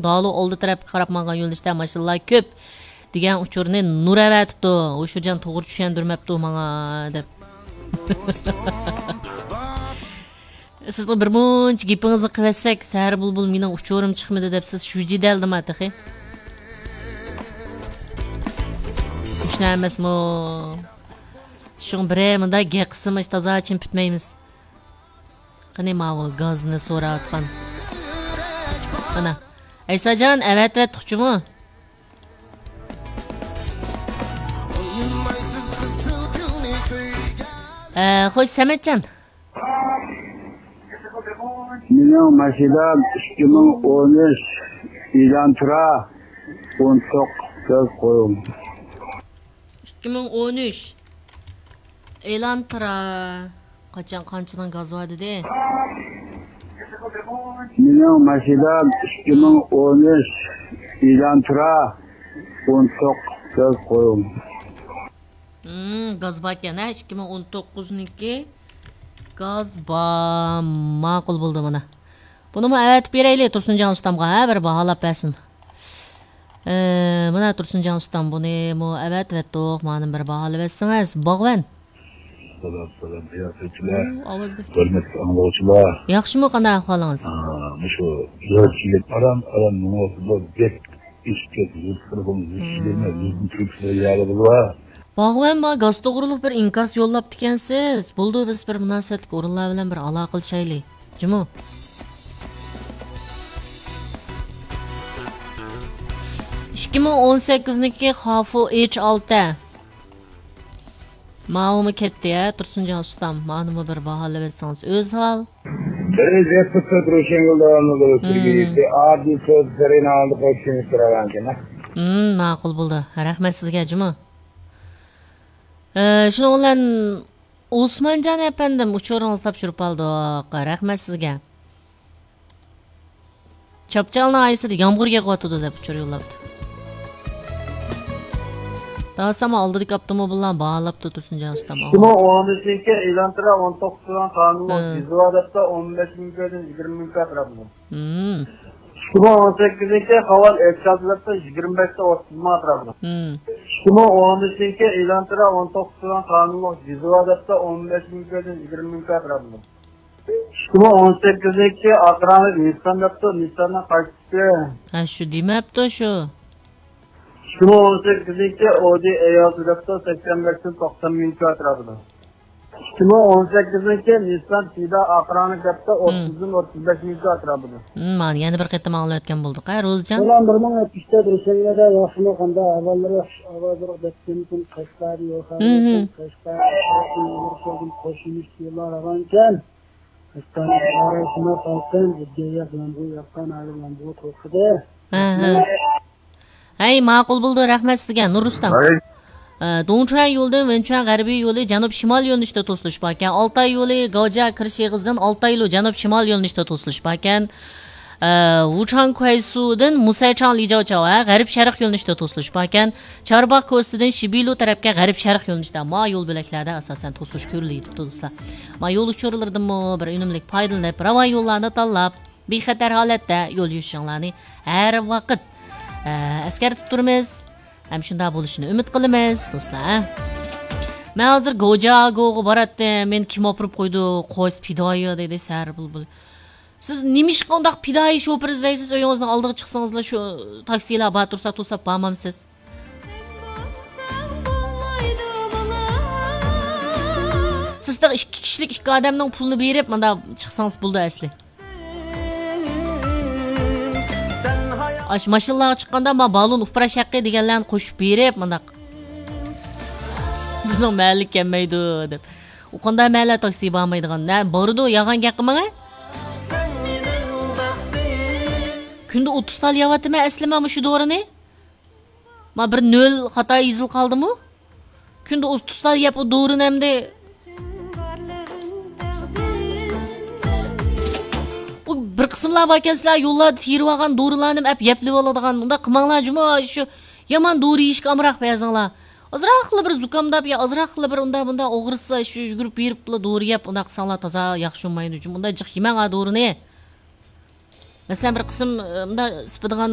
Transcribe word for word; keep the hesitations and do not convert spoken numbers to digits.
Dalı oldu tarafga qarab mangan yo'nalishda mashallah ko'p degan uchurni nur avatibdi. O'shujan to'g'ri tushundirmabdi menga deb. Sizning bir muncha gapingizni qilsak, sar bulbul mening uchurim chiqmadi deb siz shu jidaldimi taxi? Shuna emasmi? Shun bire munda gap qisimish toza chin bitmaymiz. Qani ma'u gazni so'rayotgan. Ana. Aysajon, evet evet tuqchimi? Ee, xo'sh, Sametjon. Mening mashinam ikki ming o'n uch e'lon tura o'n to'qqiz qo'yim. ikki ming o'n uch e'lon tura qachon qanchadan gaz var dedi? Mening mashinam ikki ming o'n uch e'lon tura o'n to'qqiz qo'yim. Hmm, gaz bakkan ha ikki ming o'n to'qqizniki gaz ba ma'qul bo'ldi mana. Buni mu avatib beraylik Tursunjon ustamga, ha, bir baholab bersin. Ee, mana Tursunjon ustam buni mu avatib etdik, mana bir baholab bersangiz, bog'van. Salam, salam, yaxshilar. Ovoz bek. Hurmatli anglovchilar. Yaxshimi, qanday ahvolingiz? Ha, shu yo'lchilik aram aram nima bo'lsa deb ishga yurtimizni ishlayman, bizning turklar yarılar. Bog'van ma gaz to'g'riliq bir inkas yo'llab ekansiz. Bo'ldi, biz bir munosabatli o'rinlar bilan bir aloqa qilishaylik. Jimi? ikki ming o'n sakkizniki Xafu H olti. Ma'lumi ketdi ya, Tursunjon ustam. Ma'lumi bir baholab bersangiz. O'z hol. Biz yapıp duruşengilde olmalı Türkiye'de adi sözlerini aldık hepsini sıradan ki. Hmm, ma'qul bo'ldi. Rahmat sizga, jimi. Ee, shuni bilan Osmonjon apandim uchuringizni topshirib oldik. Rahmat sizga. Chopchalni aysida yomg'irga qotdi deb uchur yo'llabdi. Daha sonra aldık avtomobilden bağlaptı Tursunjon ustam. ikki ming o'n uchinchi e'lon tura o'n to'qqizdan qonunli vizualatda o'n besh mingdan yigirma mingga atrofida. Hmm. ikki ming o'n sakkizinchi haval ekshazlatda yigirma beshdan o'ttiz ming atrofida. Hmm. ikki ming o'n uchinchi e'lon tura o'n to'qqizdan qonunli vizualatda o'n besh mingdan yigirma mingga atrofida. ikki ming o'n sakkizinchi aqroni Nissan'da Nissan'dan qaytdi. Ha shu demabdi shu. ikki ming o'n sakkizinchi Audi A olti sakson besh to'qson mingga atrofida. ikki ming o'n sakkizinchi Nissan Sida aqroni katta o'ttizdan o'ttiz besh mingga atrofida. Hmm, mana yana bir qayta ma'lumotgan bo'ldik. Ha, Ro'zjon. Ulan bir ming yetmishda Rusiyada yaxshimi qanday avvalroq avvalroq debdim kun Qashqar yo'q. Qashqar qo'shimish yo'llar avancan. Qashqar arasida qolgan jiddiy bilan bu yoqqan bilan bu to'qidi. Ha ha. Hey, ma'qul bo'ldi. Rahmat sizga, Nur ustam. Dongchuan yo'ldan Wenchuan g'arbiy yo'li janub-shimol yo'nalishida to'silishib ekan. Oltay yo'li Goja kirish yig'izdan Oltaylu janub-shimol yo'nalishida to'silishib ekan. Wuchang Kuaysudan Musaychang Lijauchawa g'arb-sharq yo'nalishida to'silishib ekan. Charbaq ko'stidan Shibilu tarafga g'arb-sharq yo'nalishida ma yo'l bo'laklarida asosan to'silish ko'riladi do'stlar. Ma yo'l uchurlarida bir unumli foydalanib, ravon yo'llarni tanlab, bexatar holatda yo'l yurishinglarni har vaqt eskartib turamiz. Hem shunda bo'lishini umid qilamiz, do'stlar. Men hozir Gojagoga boratdim. Men kim olib qo'ydi? Qo'ys pidoyi dedi sar bulbul. Siz nimishqa undaq pidoyi shofir izlaysiz? O'yingizdan oldiga chiqsangizlar shu taksilar ba tursa to'sab bormamsiz. Sizda ikki kishilik ikki odamning pulini berib, menda chiqsangiz bo'ldi asli. Aş maşınlarga chiqqanda men balon ufrash haqqi deganlarni qo'shib berib, mendaq. Bizning mahallik kelmaydi deb. U qanday mahalla taksi bormaydigan? Ne bordi, yag'an gap qilmang. Kunda o'ttiz tal yavatimi aslima shu do'rini? Men bir nol xato yozil qoldimi? Kunda o'ttiz tal yap o do'rini hamda bir qismlar bakaslar yo'llarda terib olgan dorilarni ap yaplib oladigan unda qilmanglar juma shu yomon dori yeyishga amroq qo'yasinglar. Ozroq qilib bir zukamdab ya ozroq qilib bir unda bunda o'g'risa shu yugurib berib dori yap unda qilsanglar toza yaxshi bo'lmaydi. Unda jiq yemang dorini. Masalan bir qism unda sipidigan